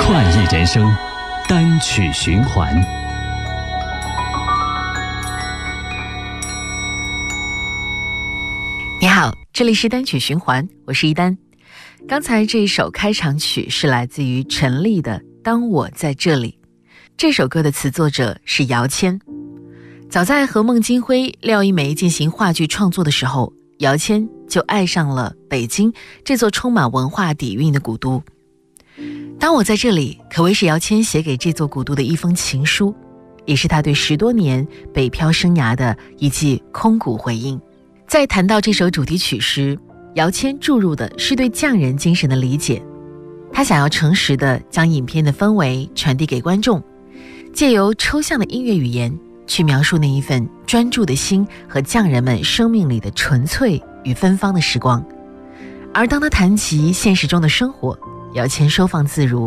创意人生单曲循环。 你好，这里是单曲循环，我是一丹。刚才这一首开场曲是来自于陈粒的《当我在这里》。这首歌的词作者是姚谦。早在和孟京辉、廖一梅进行话剧创作的时候，姚谦就爱上了北京这座充满文化底蕴的古都。当我在这里可谓是姚谦写给这座古都的一封情书，也是他对10多年北漂生涯的一记空谷回应。在谈到这首主题曲时，姚谦注入的是对匠人精神的理解。他想要诚实地将影片的氛围传递给观众，借由抽象的音乐语言去描述那一份专注的心和匠人们生命里的纯粹与芬芳的时光。而当他谈及现实中的生活，姚谦收放自如，